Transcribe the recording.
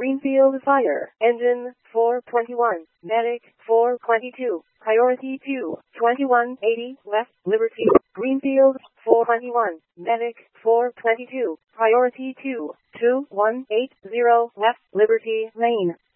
Greenfield Fire. Engine 421. Medic 422. Priority 2. 2180 West Liberty. Greenfield 421. Medic 422. Priority 2. 2180 West Liberty Lane.